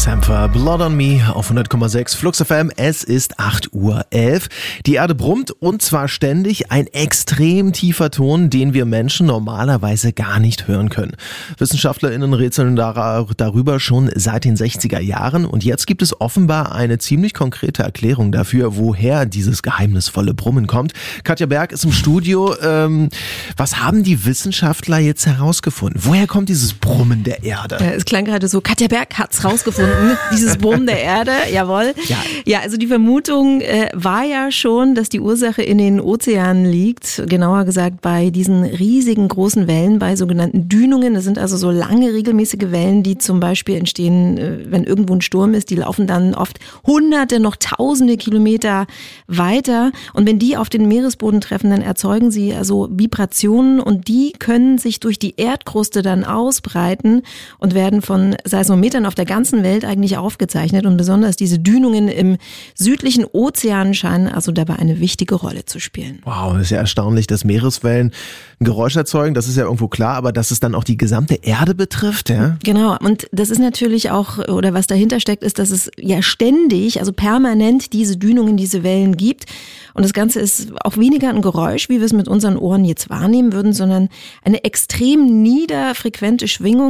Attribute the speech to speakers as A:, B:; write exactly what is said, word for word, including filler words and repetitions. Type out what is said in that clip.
A: Sampha, Blood on Me auf hundert Komma sechs Flux F M. Es ist acht Uhr elf. Die Erde brummt und zwar ständig. Ein extrem tiefer Ton, den wir Menschen normalerweise gar nicht hören können. WissenschaftlerInnen rätseln dar- darüber schon seit den sechziger Jahren und jetzt gibt es offenbar eine ziemlich konkrete Erklärung dafür, woher dieses geheimnisvolle Brummen kommt. Katja Berg ist im Studio. Ähm, was haben die Wissenschaftler jetzt herausgefunden? Woher kommt dieses Brummen der Erde?
B: Ja, es klang gerade so, Katja Berg hat's rausgefunden, dieses Brummen der Erde, jawohl.
A: Ja.
B: ja, also die Vermutung äh, war ja schon, dass die Ursache in den Ozeanen liegt, genauer gesagt bei diesen riesigen großen Wellen, bei sogenannten Dünungen. Das sind also so lange regelmäßige Wellen, die zum Beispiel entstehen, äh, wenn irgendwo ein Sturm ist, die laufen dann oft hunderte, noch tausende Kilometer weiter und wenn die auf den Meeresboden treffen, dann erzeugen sie also Vibrationen und die können sich durch die Erdkruste dann ausbreiten und werden von Seismometern auf der ganzen Welt eigentlich aufgezeichnet und besonders diese Dünungen im südlichen Ozean scheinen also dabei eine wichtige Rolle zu spielen.
A: Wow, ist ja erstaunlich, dass Meereswellen ein Geräusch erzeugen, das ist ja irgendwo klar, aber dass es dann auch die gesamte Erde betrifft, ja?
B: Genau, und das ist natürlich auch, oder was dahinter steckt, ist, dass es ja ständig, also permanent diese Dünungen, diese Wellen gibt und das Ganze ist auch weniger ein Geräusch, wie wir es mit unseren Ohren jetzt wahrnehmen würden, sondern eine extrem niederfrequente Schwingung.